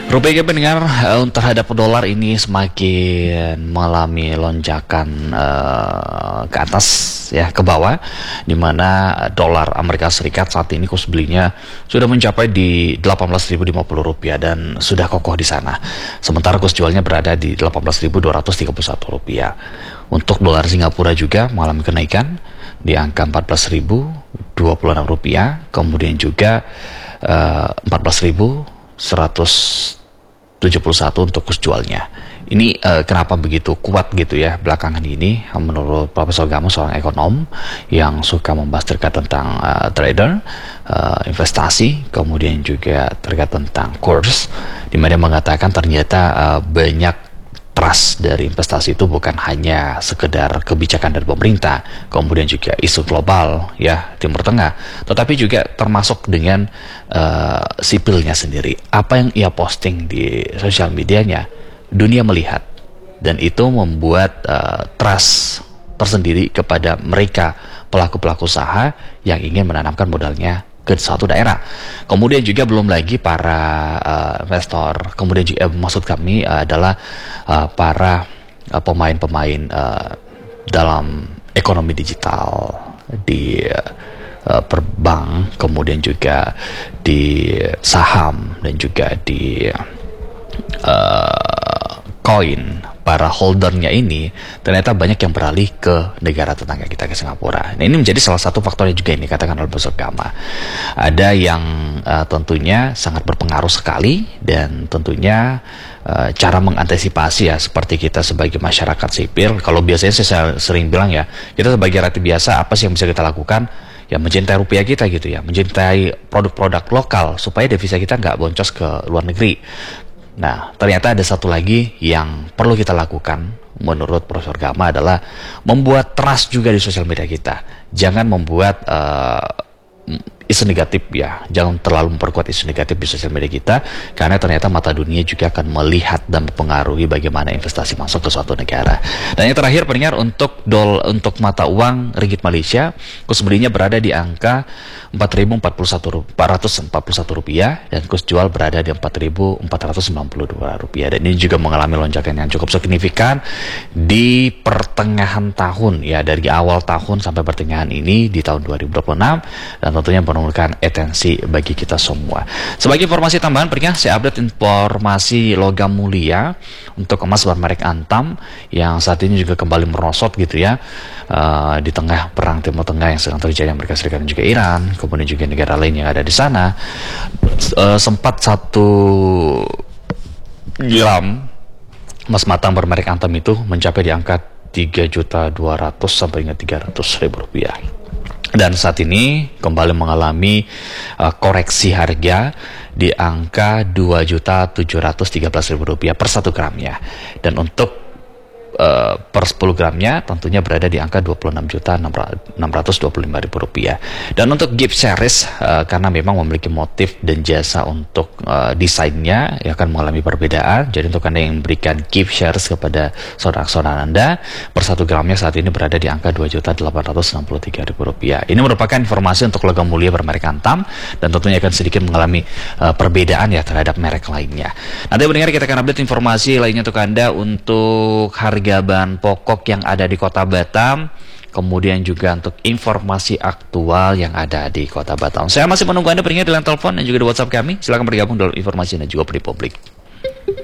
Rupiah pendengar terhadap dolar ini semakin mengalami lonjakan ke atas ya, ke bawah, di mana dolar Amerika Serikat saat ini kurs belinya sudah mencapai di Rp18.050 dan sudah kokoh di sana. Sementara kurs jualnya berada di Rp18.231. Untuk dolar Singapura juga mengalami kenaikan di angka Rp14.026, kemudian juga 14.171 untuk kurs jualnya. Ini kenapa begitu kuat gitu ya belakangan ini, menurut Profesor Gama, seorang ekonom yang suka membahas terkait tentang trader, investasi, kemudian juga terkait tentang kurs, di mana dia mengatakan ternyata banyak trust dari investasi itu bukan hanya sekedar kebijakan dari pemerintah, kemudian juga isu global ya, Timur Tengah, tetapi juga termasuk dengan sipilnya sendiri. Apa yang ia posting di sosial medianya, dunia melihat, dan itu membuat trust tersendiri kepada mereka pelaku-pelaku usaha yang ingin menanamkan modalnya ke suatu daerah. Kemudian juga belum lagi para investor, kemudian juga maksud kami adalah para pemain-pemain dalam ekonomi digital di perbank, kemudian juga di saham, dan juga di koin. Para holdernya ini ternyata banyak yang beralih ke negara tetangga kita, ke Singapura. Nah, ini menjadi salah satu faktornya juga ini katakan oleh Profesor Gama. Ada yang tentunya sangat berpengaruh sekali, dan tentunya cara mengantisipasi ya, seperti kita sebagai masyarakat sipil. Kalau biasanya saya sering bilang ya, kita sebagai rakyat biasa, apa sih yang bisa kita lakukan? Ya mencintai rupiah kita gitu ya, mencintai produk-produk lokal supaya devisa kita nggak boncos ke luar negeri. Nah, ternyata ada satu lagi yang perlu kita lakukan menurut Profesor Gama adalah membuat trust juga di sosial media kita. Jangan membuat isu negatif ya, jangan terlalu memperkuat isu negatif di sosial media kita, karena ternyata mata dunia juga akan melihat dan mempengaruhi bagaimana investasi masuk ke suatu negara. Dan yang terakhir pendengar, untuk mata uang ringgit Malaysia, kurs belinya berada di angka Rp4.441 dan kurs jual berada di Rp4.492, dan ini juga mengalami lonjakan yang cukup signifikan di pertengahan tahun ya, dari awal tahun sampai pertengahan ini di tahun 2026, dan tentunya memerlukan atensi bagi kita semua. Sebagai informasi tambahan pendengar, saya update informasi logam mulia untuk emas bermerek Antam yang saat ini juga kembali merosot gitu ya, di tengah perang Timur Tengah yang sedang terjadi Amerika Serikat dan juga Iran, kemudian juga negara lain yang ada di sana. Sempat 1 gram emas matang bermerek Antam itu mencapai di angka 3.200.000 sampai dengan Rp300.000. Dan saat ini kembali mengalami koreksi harga di angka Rp2.713.000 per 1 gramnya. Dan untuk per 10 gramnya tentunya berada di angka Rp26.625.000. Dan untuk gift series, karena memang memiliki motif dan jasa untuk desainnya ya, akan mengalami perbedaan. Jadi untuk Anda yang memberikan gift shares kepada saudara-saudara Anda, per 1 gramnya saat ini berada di angka Rp2.863.000. Ini merupakan informasi untuk logam mulia bermerek Antam, dan tentunya akan sedikit mengalami perbedaan ya terhadap merek lainnya. Nanti mendengar, kita akan update informasi lainnya untuk Anda untuk harga bahan pokok yang ada di Kota Batam, kemudian juga untuk informasi aktual yang ada di Kota Batam. Saya masih menunggu Anda pendengar di line telepon dan juga di WhatsApp kami. Silakan bergabung dalam informasi dan juga publik.